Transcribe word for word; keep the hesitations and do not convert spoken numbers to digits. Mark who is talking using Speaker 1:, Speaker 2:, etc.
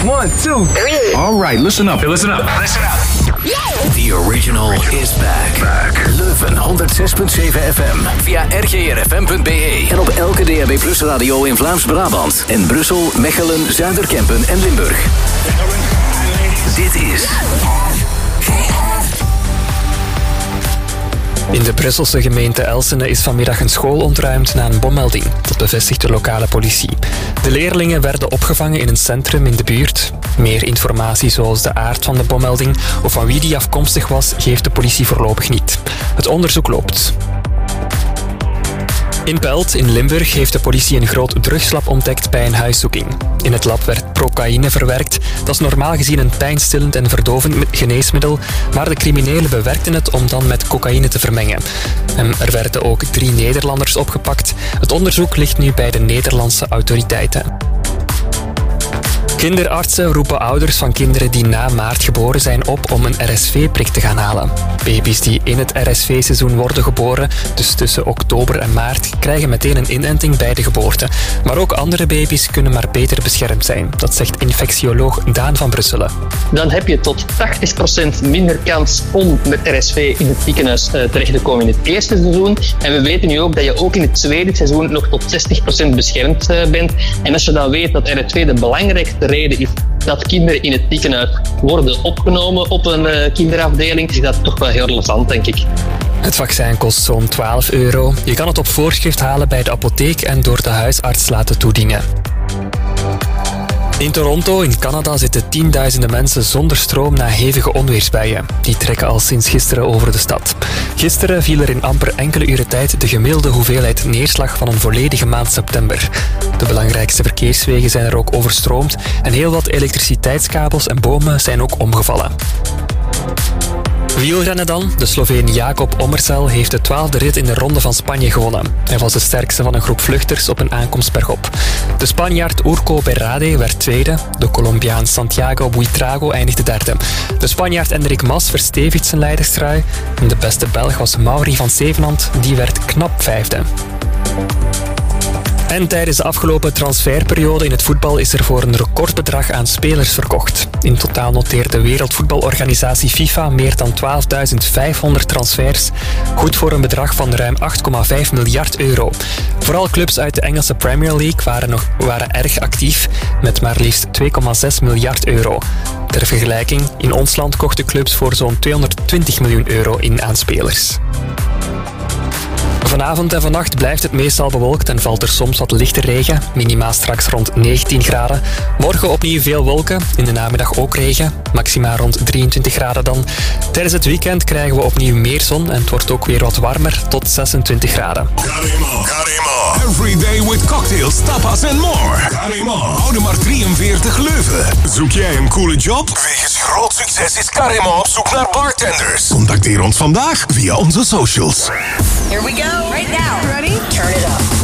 Speaker 1: One, two, three.
Speaker 2: All right, listen up.
Speaker 3: Hey, listen up. Listen up.
Speaker 4: The original is back. back. Leuven honderd zes komma zeven F M. Via r g r f m punt b e. En op elke D A B Plus radio in Vlaams-Brabant. En Brussel, Mechelen, Zuiderkempen en Limburg. Dit is...
Speaker 5: In de Brusselse gemeente Elsene is vanmiddag een school ontruimd na een bommelding. Dat bevestigt de lokale politie. De leerlingen werden opgevangen in een centrum in de buurt. Meer informatie zoals de aard van de bommelding of van wie die afkomstig was, geeft de politie voorlopig niet. Het onderzoek loopt. In Pelt, in Limburg, heeft de politie een groot drugslab ontdekt bij een huiszoeking. In het lab werd procaïne verwerkt. Dat is normaal gezien een pijnstillend en verdovend geneesmiddel, maar de criminelen bewerkten het om dan met cocaïne te vermengen. En er werden ook drie Nederlanders opgepakt. Het onderzoek ligt nu bij de Nederlandse autoriteiten. Kinderartsen roepen ouders van kinderen die na maart geboren zijn op om een R S V-prik te gaan halen. Baby's die in het R S V-seizoen worden geboren, dus tussen oktober en maart, krijgen meteen een inenting bij de geboorte. Maar ook andere baby's kunnen maar beter beschermd zijn. Dat zegt infectioloog Daan van Brusselen.
Speaker 6: Dan heb je tot tachtig procent minder kans om met R S V in het ziekenhuis uh, terecht te komen in het eerste seizoen. En we weten nu ook dat je ook in het tweede seizoen nog tot zestig procent beschermd uh, bent. En als je dan weet dat R S V de belangrijkste reden is dat kinderen in het ziekenhuis worden opgenomen op een uh, kinderafdeling, is dat toch wel heel relevant, denk ik.
Speaker 5: Het vaccin kost zo'n twaalf euro. Je kan het op voorschrift halen bij de apotheek en door de huisarts laten toedienen. In Toronto, in Canada, zitten tienduizenden mensen zonder stroom na hevige onweersbuien. Die trekken al sinds gisteren over de stad. Gisteren viel er in amper enkele uren tijd de gemiddelde hoeveelheid neerslag van een volledige maand september. De belangrijkste verkeerswegen zijn er ook overstroomd en heel wat elektriciteitskabels en bomen zijn ook omgevallen. Wielrennen dan. De Sloveen Jakob Ommersel heeft de twaalfde rit in de Ronde van Spanje gewonnen. Hij was de sterkste van een groep vluchters op een aankomst bergop. De Spanjaard Urco Berrade werd tweede. De Colombiaan Santiago Buitrago eindigde derde. De Spanjaard Enric Mas verstevigt zijn leiderstrui. En de beste Belg was Mauri van Zevenand. Die werd knap vijfde. En tijdens de afgelopen transferperiode in het voetbal is er voor een recordbedrag aan spelers verkocht. In totaal noteert de Wereldvoetbalorganisatie FIFA meer dan twaalfduizend vijfhonderd transfers. Goed voor een bedrag van ruim acht komma vijf miljard euro. Vooral clubs uit de Engelse Premier League waren, nog, waren erg actief, met maar liefst twee komma zes miljard euro. Ter vergelijking, in ons land kochten clubs voor zo'n tweehonderdtwintig miljoen euro in aan spelers. Vanavond en vannacht blijft het meestal bewolkt en valt er soms wat lichte regen. Minima straks rond negentien graden. Morgen opnieuw veel wolken, in de namiddag ook regen. Maxima rond drieëntwintig graden dan. Tijdens het weekend krijgen we opnieuw meer zon en het wordt ook weer wat warmer, tot zesentwintig graden.
Speaker 7: Carimo, Carimo. Every day with cocktails, tapas and more. Carimo. Oude maar drieënveertig Leuven. Zoek jij een coole job? Wegens groot succes is Carimo op zoek naar bartenders. Contacteer ons vandaag via onze socials.
Speaker 8: Here we go. Right now. Ready? Turn it up.